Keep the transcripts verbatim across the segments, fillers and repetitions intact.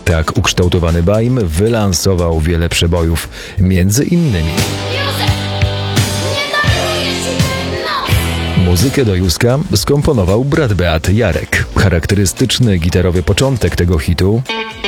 Tak ukształtowany Bajm wylansował wiele przebojów, między innymi muzykę do Józka skomponował brat Beaty, Jarek. Charakterystyczny gitarowy początek tego hitu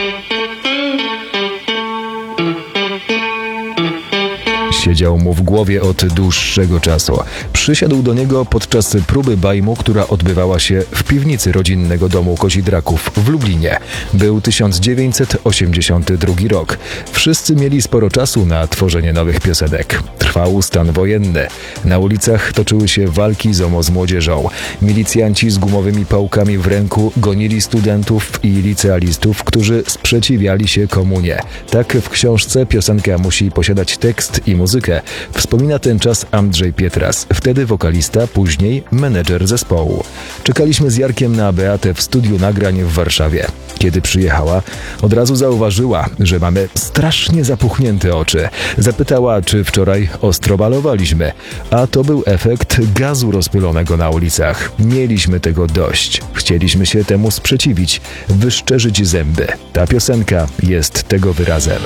siedział mu w głowie od dłuższego czasu. Przysiadł do niego podczas próby Bajmu, która odbywała się w piwnicy rodzinnego domu Kozidraków w Lublinie. Był tysiąc dziewięćset osiemdziesiąty drugi rok. Wszyscy mieli sporo czasu na tworzenie nowych piosenek. Trwał stan wojenny. Na ulicach toczyły się walki z o z młodzieżą. Milicjanci z gumowymi pałkami w ręku gonili studentów i licealistów, którzy sprzeciwiali się komunie. Tak w książce Piosenka musi posiadać tekst i muzykę wspomina ten czas Andrzej Pietras, wtedy wokalista, później menedżer zespołu. Czekaliśmy z Jarkiem na Beatę w studiu nagrań w Warszawie. Kiedy przyjechała, od razu zauważyła, że mamy strasznie zapuchnięte oczy. Zapytała, czy wczoraj ostro balowaliśmy, a to był efekt gazu rozpylonego na ulicach. Mieliśmy tego dość. Chcieliśmy się temu sprzeciwić, wyszczerzyć zęby. Ta piosenka jest tego wyrazem.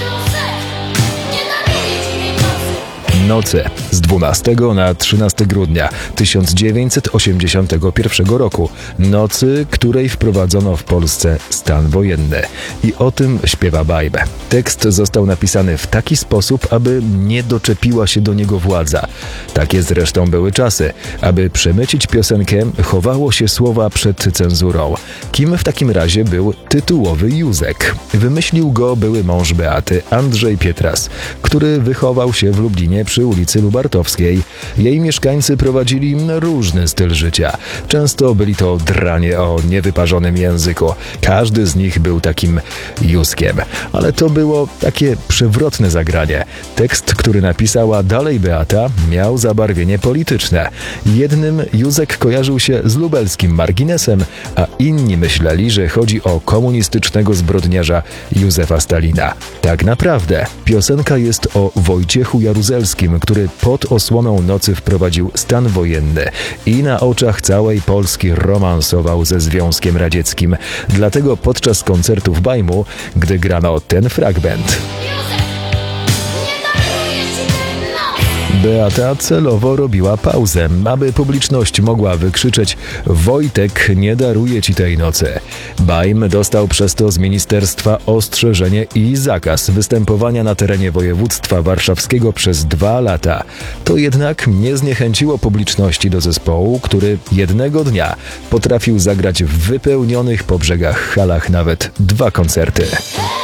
Noce z dwunastego na trzynastego grudnia tysiąc dziewięćset osiemdziesiątego pierwszego roku. Nocy, której wprowadzono w Polsce stan wojenny. I o tym śpiewa Bajm. Tekst został napisany w taki sposób, aby nie doczepiła się do niego władza. Takie zresztą były czasy. Aby przemycić piosenkę, chowało się słowa przed cenzurą. Kim w takim razie był tytułowy Józek? Wymyślił go były mąż Beaty, Andrzej Pietras, który wychował się w Lublinie przy ulicy Lubartowskiej. Jej mieszkańcy prowadzili różny styl życia. Często byli to dranie o niewyparzonym języku. Każdy z nich był takim Józkiem. Ale to było takie przewrotne zagranie. Tekst, który napisała dalej Beata, miał zabarwienie polityczne. Jednym Józek kojarzył się z lubelskim marginesem, a inni myśleli, że chodzi o komunistycznego zbrodniarza Józefa Stalina. Tak naprawdę piosenka jest o Wojciechu Jaruzelskim, który pod osłoną nocy wprowadził stan wojenny i na oczach całej Polski romansował ze Związkiem Radzieckim. Dlatego podczas koncertów Bajmu, gdy grano ten fragment, Beata celowo robiła pauzę, aby publiczność mogła wykrzyczeć: Wojtek, nie daruję ci tej nocy. Bajm dostał przez to z ministerstwa ostrzeżenie i zakaz występowania na terenie województwa warszawskiego przez dwa lata. To jednak nie zniechęciło publiczności do zespołu, który jednego dnia potrafił zagrać w wypełnionych po brzegach halach nawet dwa koncerty.